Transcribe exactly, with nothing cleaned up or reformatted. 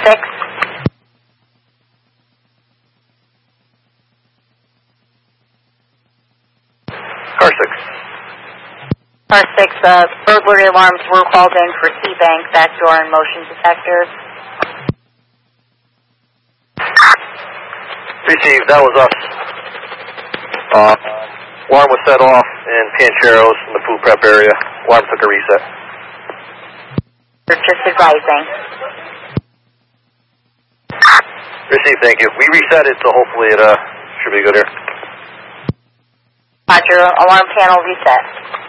six. Car six. Car six, uh, burglary alarms were called in for C-Bank, backdoor, and motion detectors. Received, that was us. Uh, alarm was set off in Pancheros in the food prep area. Alarm took a reset. We're just advising. Received, thank you. We reset it, so hopefully it uh, should be good here. Roger, alarm panel reset.